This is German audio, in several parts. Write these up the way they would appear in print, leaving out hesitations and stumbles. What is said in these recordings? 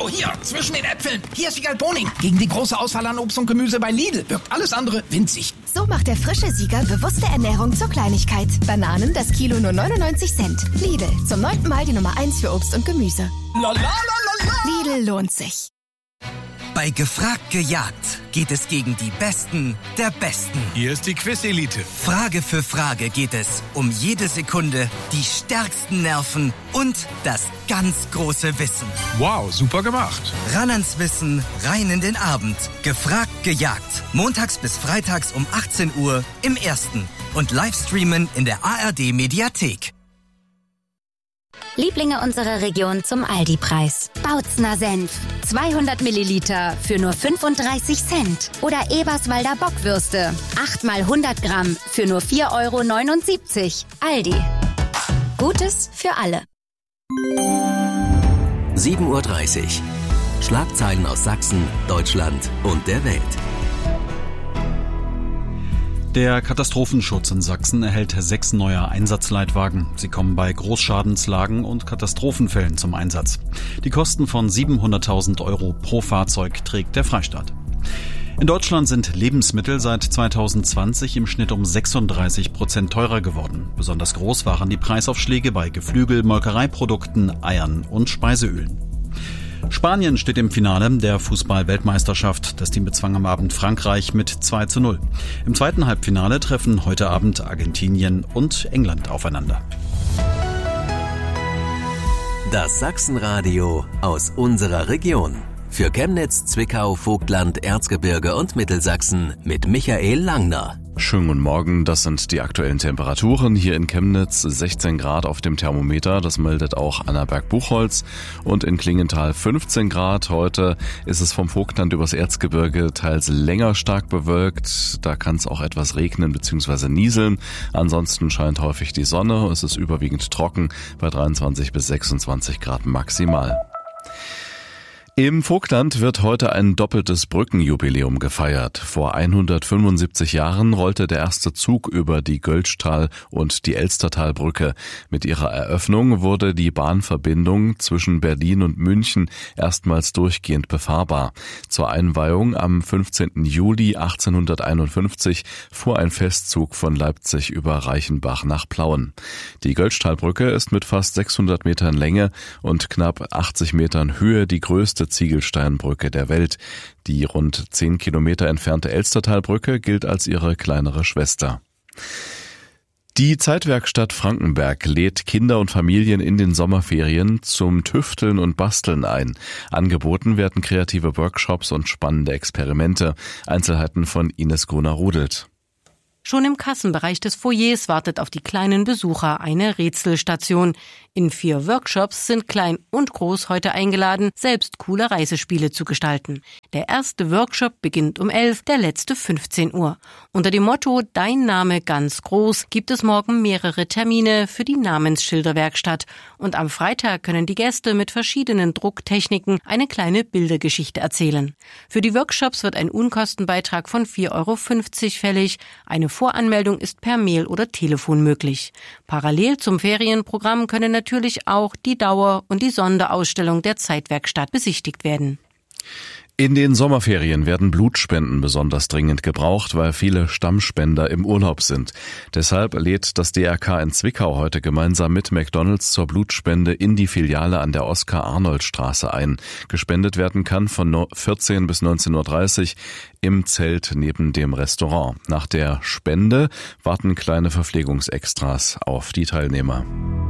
hier, zwischen den Äpfeln. Hier ist Siegerl Boning. Gegen die große Auswahl an Obst und Gemüse bei Lidl wirkt alles andere winzig. So macht der frische Sieger bewusste Ernährung zur Kleinigkeit. Bananen, das Kilo nur 99 Cent. Lidl, zum 9. Mal die Nummer 1 für Obst und Gemüse. La, la, la, la, la. Lidl lohnt sich. Bei Gefragt gejagt geht es gegen die Besten der Besten. Hier ist die Quiz-Elite. Frage für Frage geht es um jede Sekunde, die stärksten Nerven und das ganz große Wissen. Wow, super gemacht. Ran ans Wissen, rein in den Abend. Gefragt gejagt. Montags bis freitags um 18 Uhr im Ersten. Und Livestreamen in der ARD-Mediathek. Lieblinge unserer Region zum Aldi-Preis. Bautzner Senf. 200 Milliliter für nur 35 Cent. Oder Eberswalder Bockwürste. 8 mal 100 Gramm für nur 4,79 €. Aldi. Gutes für alle. 7:30 Uhr. Schlagzeilen aus Sachsen, Deutschland und der Welt. Der Katastrophenschutz in Sachsen erhält 6 neue Einsatzleitwagen. Sie kommen bei Großschadenslagen und Katastrophenfällen zum Einsatz. Die Kosten von 700.000 € pro Fahrzeug trägt der Freistaat. In Deutschland sind Lebensmittel seit 2020 im Schnitt um 36% teurer geworden. Besonders groß waren die Preisaufschläge bei Geflügel, Molkereiprodukten, Eiern und Speiseölen. Spanien steht im Finale der Fußball-Weltmeisterschaft. Das Team bezwang am Abend Frankreich mit 2:0. Im zweiten Halbfinale treffen heute Abend Argentinien und England aufeinander. Das Sachsenradio aus unserer Region. Für Chemnitz, Zwickau, Vogtland, Erzgebirge und Mittelsachsen mit Michael Langner. Schönen guten Morgen, das sind die aktuellen Temperaturen. Hier in Chemnitz 16 Grad auf dem Thermometer, das meldet auch Annaberg-Buchholz. Und in Klingenthal 15 Grad. Heute ist es vom Vogtland übers Erzgebirge teils länger stark bewölkt. Da kann es auch etwas regnen bzw. nieseln. Ansonsten scheint häufig die Sonne. Es ist überwiegend trocken bei 23 bis 26 Grad maximal. Im Vogtland wird heute ein doppeltes Brückenjubiläum gefeiert. Vor 175 Jahren rollte der erste Zug über die Göltzschtal- und die Elstertalbrücke. Mit ihrer Eröffnung wurde die Bahnverbindung zwischen Berlin und München erstmals durchgehend befahrbar. Zur Einweihung am 15. Juli 1851 fuhr ein Festzug von Leipzig über Reichenbach nach Plauen. Die Göltzschtalbrücke ist mit fast 600 Metern Länge und knapp 80 Metern Höhe die größte Ziegelsteinbrücke der Welt. Die rund 10 Kilometer entfernte Elstertalbrücke gilt als ihre kleinere Schwester. Die Zeitwerkstatt Frankenberg lädt Kinder und Familien in den Sommerferien zum Tüfteln und Basteln ein. Angeboten werden kreative Workshops und spannende Experimente. Einzelheiten von Ines Gruner-Rudelt. Schon im Kassenbereich des Foyers wartet auf die kleinen Besucher eine Rätselstation. In 4 Workshops sind Klein und Groß heute eingeladen, selbst coole Reisespiele zu gestalten. Der erste Workshop beginnt um 11, der letzte 15 Uhr. Unter dem Motto Dein Name ganz groß gibt es morgen mehrere Termine für die Namensschilderwerkstatt. Und am Freitag können die Gäste mit verschiedenen Drucktechniken eine kleine Bildergeschichte erzählen. Für die Workshops wird ein Unkostenbeitrag von 4,50 € fällig. Eine Voranmeldung ist per Mail oder Telefon möglich. Parallel zum Ferienprogramm können natürlich auch die Dauer- und die Sonderausstellung der Zeitwerkstatt besichtigt werden. In den Sommerferien werden Blutspenden besonders dringend gebraucht, weil viele Stammspender im Urlaub sind. Deshalb lädt das DRK in Zwickau heute gemeinsam mit McDonald's zur Blutspende in die Filiale an der Oskar-Arnold-Straße ein. Gespendet werden kann von 14 bis 19:30 Uhr im Zelt neben dem Restaurant. Nach der Spende warten kleine Verpflegungsextras auf die Teilnehmer.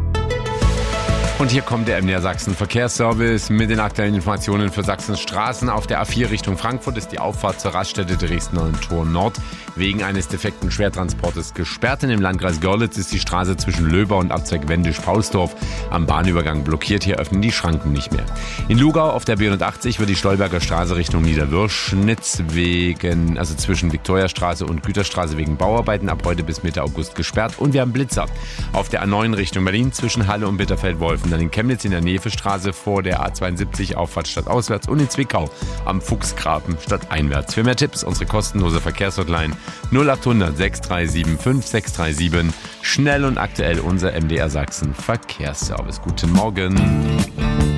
Und hier kommt der MDR Sachsen Verkehrsservice mit den aktuellen Informationen für Sachsens Straßen. Auf der A4 Richtung Frankfurt ist die Auffahrt zur Raststätte Dresden-Tor Nord wegen eines defekten Schwertransportes gesperrt. In dem Landkreis Görlitz ist die Straße zwischen Löber und Abzweig Wendisch-Paulsdorf am Bahnübergang blockiert. Hier öffnen die Schranken nicht mehr. In Lugau auf der B180 wird die Stolberger Straße Richtung Niederwürschnitz zwischen Viktoriastraße und Güterstraße wegen Bauarbeiten ab heute bis Mitte August gesperrt. Und wir haben Blitzer auf der A9 Richtung Berlin zwischen Halle und Bitterfeld-Wolfen. Dann in Chemnitz in der Nevestraße vor der A72 Auffahrt statt auswärts und in Zwickau am Fuchsgraben statt einwärts. Für mehr Tipps unsere kostenlose Verkehrshotline 0800 6375 637. Schnell und aktuell unser MDR Sachsen Verkehrsservice. Guten Morgen.